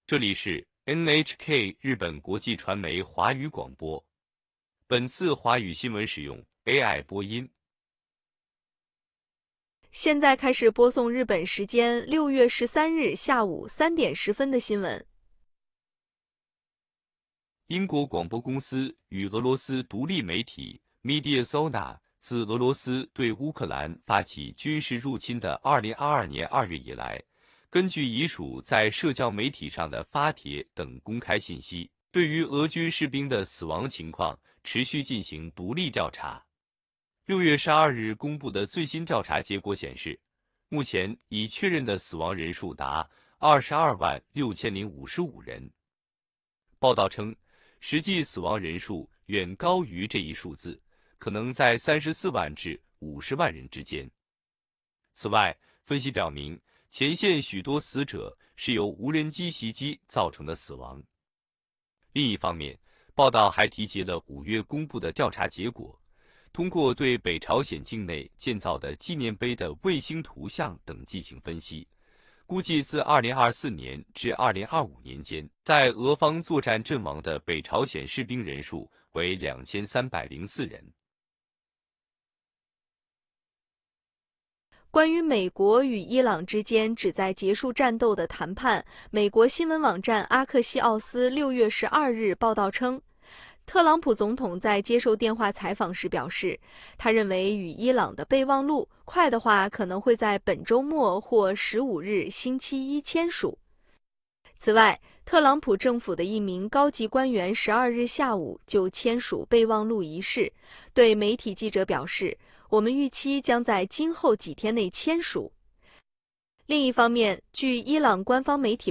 这里是 NHK 日本国际传媒华语广播。本次华语新闻使用 AI 播音。 现在开始播送日本时间6月13日下午3点10分的新闻。 英国广播公司与俄罗斯独立媒体 Mediazona 自俄罗斯对乌克兰发起军事入侵的2022年2月以来，根据遗属在社交媒体上的发帖等公开信息，对于俄军士兵的死亡情况持续进行独立调查。6月12日公布的最新调查结果显示，目前已确认的死亡人数达226055人。报道称，实际死亡人数远高于这一数字，可能在34万至50万人之间。此外，分析表明，前线许多死者是由无人机袭击造成的死亡。另一方面，报道还提及了5月公布的调查结果，通过对北朝鲜境内建造的纪念碑的卫星图像等进行分析，估计自2024年至2025年间，在俄方作战阵亡的北朝鲜士兵人数为2304人。 关于美国与伊朗之间旨在结束战斗的谈判，美国新闻网站阿克西奥斯6月12日报道称，特朗普总统在接受电话采访时表示，他认为与伊朗的备忘录快的话可能会在本周末或15日星期一签署。此外，特朗普政府的一名高级官员12日下午就签署备忘录一事，对媒体记者表示，我们预期将在今后几天内签署。另一方面，据伊朗官方媒体